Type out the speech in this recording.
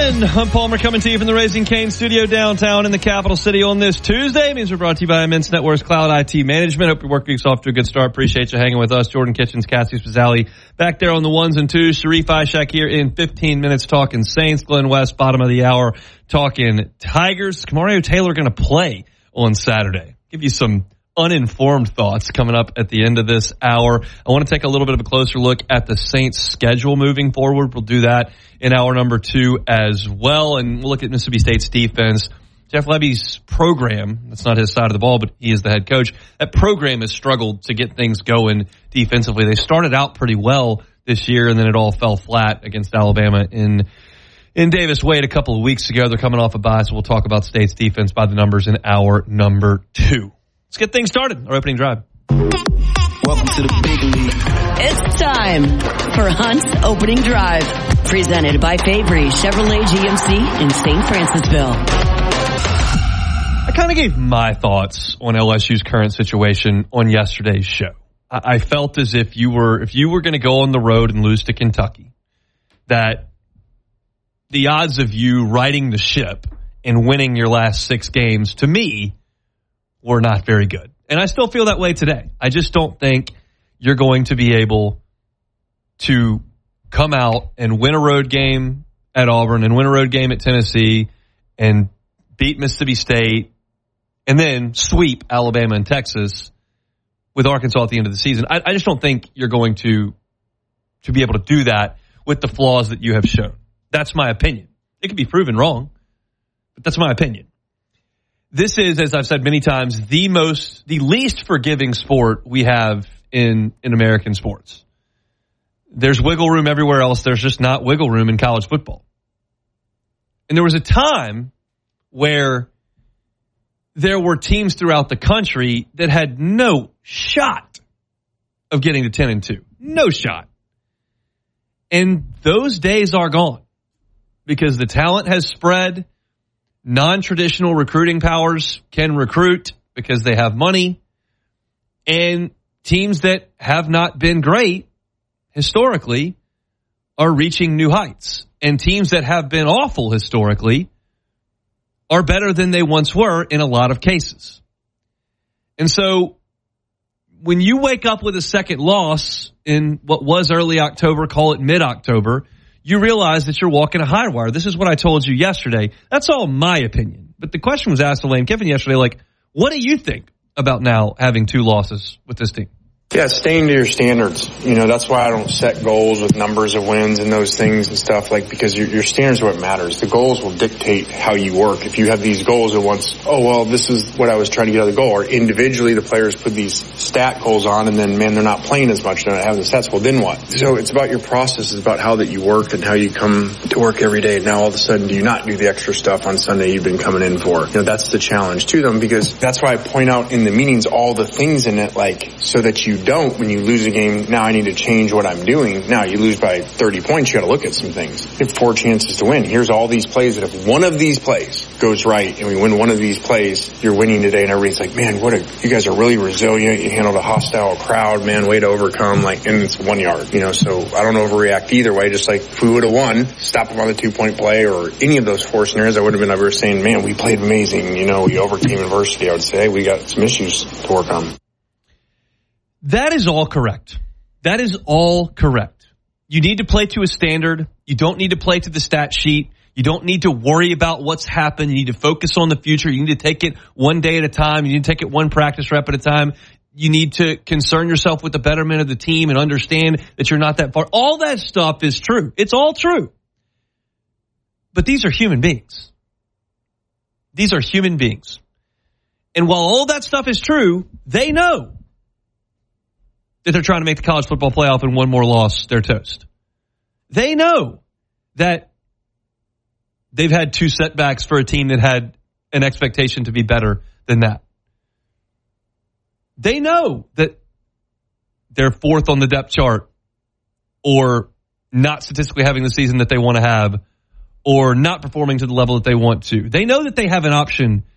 morning. I'm Palmer coming to you from the Raising Cane studio downtown in the capital city on this Tuesday. It means we're brought to you by Immense Networks Cloud IT Management. Hope your work week's off to a good start. Appreciate you hanging with us. Jordan Kitchens, Cassie Spazzali back there on the ones and twos. Sharif Ishak here in 15 minutes talking Saints. Glenn West, bottom of the hour, talking Tigers. Kamario Taylor going to play on Saturday. Give you some uninformed thoughts coming up at the end of this hour. I want to take a little bit of a closer look at the Saints' schedule moving forward. We'll do that in hour number 2 as well, and we'll look at Mississippi State's defense. Jeff Levy's program, that's not his side of the ball, but he is the head coach. That program has struggled to get things going defensively. They started out pretty well this year, and then it all fell flat against Alabama in Davis Wade a couple of weeks ago. They're coming off a bye, so we'll talk about State's defense by the numbers in hour number 2. Let's get things started. Our opening drive. Welcome to the big league. It's time for Hunt's Opening Drive, presented by Fabry Chevrolet GMC in St. Francisville. I kind of gave my thoughts on LSU's current situation on yesterday's show. I felt as if you were going to go on the road and lose to Kentucky, that the odds of you righting the ship and winning your last 6 games, to me, were not very good. And I still feel that way today. I just don't think you're going to be able to come out and win a road game at Auburn and win a road game at Tennessee and beat Mississippi State and then sweep Alabama and Texas with Arkansas at the end of the season. I just don't think you're going to be able to do that with the flaws that you have shown. That's my opinion. It could be proven wrong, but that's my opinion. This is, as I've said many times, the least forgiving sport we have in American sports. There's wiggle room everywhere else. There's just not wiggle room in college football. And there was a time where there were teams throughout the country that had no shot of getting to 10-2. No shot. And those days are gone because the talent has spread. Non-traditional recruiting powers can recruit because they have money. And teams that have not been great historically are reaching new heights. And teams that have been awful historically are better than they once were in a lot of cases. And so when you wake up with a second loss in what was early October, call it mid-October, you realize that you're walking a high wire. This is what I told you yesterday. That's all my opinion. But the question was asked to Lane Kiffin yesterday, like, what do you think about now having 2 losses with this team? Yeah, staying to your standards. That's why I don't set goals with numbers of wins and those things and stuff, because your standards are what matters. The goals will dictate how you work. If you have these goals at once, this is what I was trying to get out of the goal. Or individually, the players put these stat goals on and then, they're not playing as much, they're not having the stats. Well, then what? So it's about your process. It's about how that you work and how you come to work every day. Now, all of a sudden, do you not do the extra stuff on Sunday you've been coming in for? That's the challenge to them, because that's why I point out in the meetings all the things in it, so that you don't, when you lose a game, now I need to change what I'm doing. Now you lose by 30 points, you got to look at some things. You have 4 chances to win. Here's all these plays that if one of these plays goes right and we win one of these plays, you're winning today. And everybody's like, man, you guys are really resilient. You handled a hostile crowd, man, way to overcome, and it's 1 yard, so I don't overreact either way. Just like if we would have won, stop them on the 2-point play or any of those 4 scenarios, I would have been over saying, man, we played amazing. We overcame adversity. I would say we got some issues to work on. That is all correct. That is all correct. You need to play to a standard. You don't need to play to the stat sheet. You don't need to worry about what's happened. You need to focus on the future. You need to take it one day at a time. You need to take it one practice rep at a time. You need to concern yourself with the betterment of the team and understand that you're not that far. All that stuff is true. It's all true. But these are human beings. These are human beings. And while all that stuff is true, they know that they're trying to make the college football playoff, and one more loss, they're toast. They know that they've had 2 setbacks for a team that had an expectation to be better than that. They know that they're 4th on the depth chart, or not statistically having the season that they want to have, or not performing to the level that they want to. They know that they have an option